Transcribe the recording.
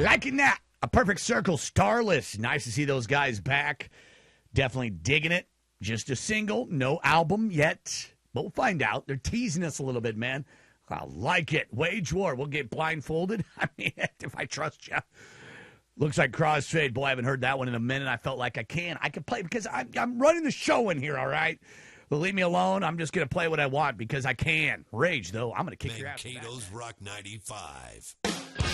Liking that. A Perfect Circle, Starless. Nice to see those guys back. Definitely digging it. Just a single, no album yet. But we'll find out. They're teasing us a little bit, man. I like it. Wage War. We'll get blindfolded. I mean, if I trust you. Looks like Crossfade. Boy, I haven't heard that one in a minute. I felt like I can play because I'm running the show in here, all right? But leave me alone. I'm just going to play what I want because I can. Rage, though, I'm going to kick your ass. Mankato's Rock 95.